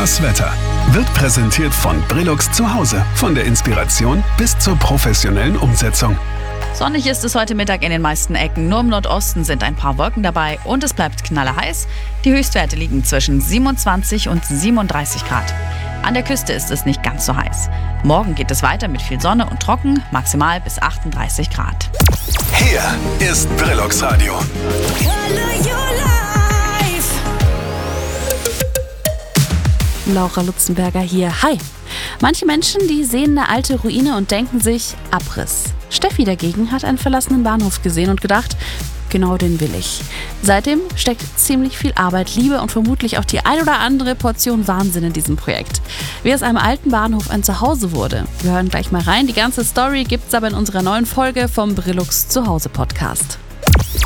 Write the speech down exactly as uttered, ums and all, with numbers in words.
Das Wetter wird präsentiert von Brillux zu Hause. Von der Inspiration bis zur professionellen Umsetzung. Sonnig ist es heute Mittag in den meisten Ecken. Nur im Nordosten sind ein paar Wolken dabei und es bleibt knallerheiß. Die Höchstwerte liegen zwischen siebenundzwanzig und siebenunddreißig Grad. An der Küste ist es nicht ganz so heiß. Morgen geht es weiter mit viel Sonne und trocken, maximal bis achtunddreißig Grad. Hier ist Brillux Radio. Laura Lutzenberger hier. Hi! Manche Menschen, die sehen eine alte Ruine und denken sich, Abriss. Steffi dagegen hat einen verlassenen Bahnhof gesehen und gedacht, genau den will ich. Seitdem steckt ziemlich viel Arbeit, Liebe und vermutlich auch die ein oder andere Portion Wahnsinn in diesem Projekt. Wie aus einem alten Bahnhof ein Zuhause wurde. Wir hören gleich mal rein. Die ganze Story gibt's aber in unserer neuen Folge vom Brillux Zuhause Podcast.